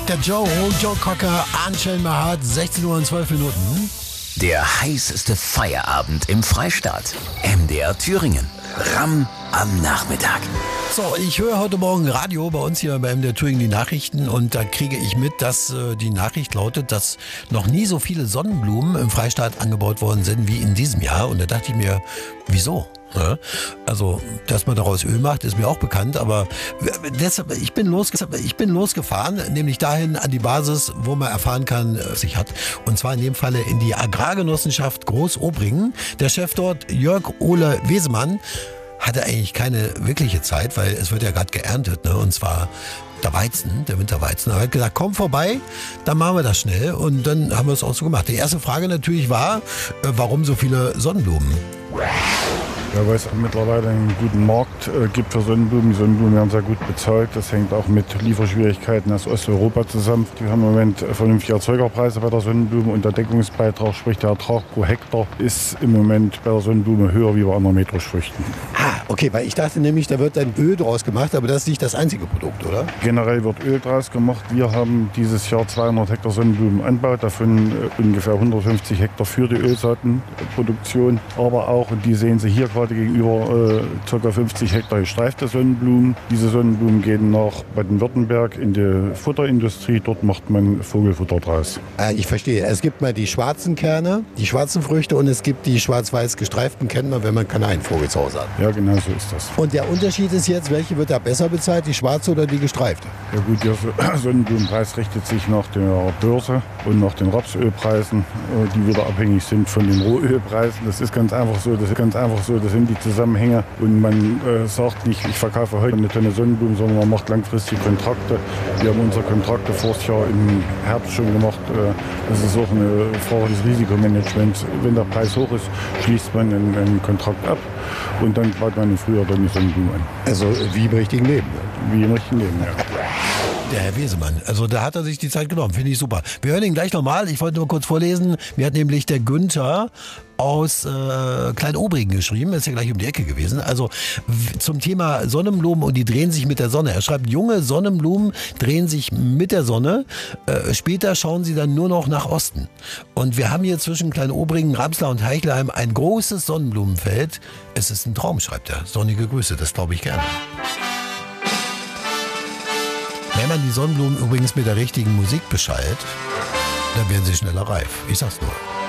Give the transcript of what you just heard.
Der Joe Cocker, Unchain My Heart, 16 Uhr und 12 Minuten. Der heißeste Feierabend im Freistaat. MDR Thüringen. Ramm am Nachmittag. So, ich höre heute Morgen Radio bei uns hier bei MDR Thüringen die Nachrichten und da kriege ich mit, dass die Nachricht lautet, dass noch nie so viele Sonnenblumen im Freistaat angebaut worden sind wie in diesem Jahr. Und da dachte ich mir, wieso? Ja, also, dass man daraus Öl macht, ist mir auch bekannt, aber deshalb, ich bin losgefahren, nämlich dahin an die Basis, wo man erfahren kann, was sich hat. Und zwar in dem Falle in die Agrargenossenschaft Groß-Obringen. Der Chef dort, Jörg Ole Wesemann, hatte eigentlich keine wirkliche Zeit, weil es wird ja gerade geerntet, ne? Und zwar der Winterweizen. Er hat gesagt, komm vorbei, dann machen wir das schnell. Und dann haben wir es auch so gemacht. Die erste Frage natürlich war, warum so viele Sonnenblumen? Ja, weil es mittlerweile einen guten Markt gibt für Sonnenblumen. Die Sonnenblumen werden sehr gut bezahlt. Das hängt auch mit Lieferschwierigkeiten aus Osteuropa zusammen. Wir haben im Moment vernünftige Erzeugerpreise bei der Sonnenblume und der Deckungsbeitrag, sprich der Ertrag pro Hektar, ist im Moment bei der Sonnenblume höher wie bei anderen Meeresfrüchten. Okay, weil ich dachte nämlich, da wird dann Öl draus gemacht, aber das ist nicht das einzige Produkt, oder? Generell wird Öl draus gemacht. Wir haben dieses Jahr 200 Hektar Sonnenblumen angebaut, davon ungefähr 150 Hektar für die Ölsaatenproduktion. Aber auch, und die sehen Sie hier gerade gegenüber, ca. 50 Hektar gestreifte Sonnenblumen. Diese Sonnenblumen gehen nach Baden-Württemberg in die Futterindustrie. Dort macht man Vogelfutter draus. Ich verstehe. Es gibt mal die schwarzen Kerne, die schwarzen Früchte und es gibt die schwarz-weiß gestreiften, kennt man, wenn man keinen Vogel zu Hause hat. Ja, genau so ist das. Und der Unterschied ist jetzt, welche wird da besser bezahlt, die schwarze oder die gestreifte? Ja gut, der Sonnenblumenpreis richtet sich nach der Börse und nach den Rapsölpreisen, die wieder abhängig sind von den Rohölpreisen. Das ist ganz einfach so, das sind die Zusammenhänge. Und man sagt nicht, ich verkaufe heute eine Tonne Sonnenblumen, sondern man macht langfristig Kontrakte. Wir haben unsere Kontrakte voriges Jahr im Herbst schon gemacht. Das ist auch eine Frage des Risikomanagements. Wenn der Preis hoch ist, schließt man einen Kontrakt ab und dann baut man im Frühjahr dann die Sonnenblumen an. Also wie im richtigen Leben. Wie im richtigen Leben, ja. Der Herr Wesemann, also da hat er sich die Zeit genommen, finde ich super. Wir hören ihn gleich nochmal, ich wollte nur kurz vorlesen. Mir hat nämlich der Günther aus Klein-Obringen geschrieben, ist ja gleich um die Ecke gewesen. Also zum Thema Sonnenblumen und die drehen sich mit der Sonne. Er schreibt, junge Sonnenblumen drehen sich mit der Sonne. Später schauen sie dann nur noch nach Osten. Und wir haben hier zwischen Klein-Obringen, Ramslar und Heichelheim ein großes Sonnenblumenfeld. Es ist ein Traum, schreibt er. Sonnige Grüße, das glaube ich gerne. Wenn man die Sonnenblumen übrigens mit der richtigen Musik beschallt, dann werden sie schneller reif. Ich sag's nur.